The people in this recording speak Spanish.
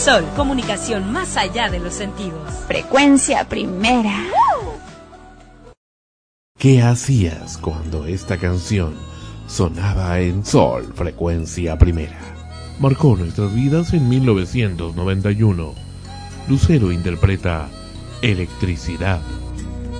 Sol, comunicación más allá de los sentidos. Frecuencia primera. ¿Qué hacías cuando esta canción sonaba en Sol, frecuencia primera? Marcó nuestras vidas en 1991. Lucero interpreta Electricidad.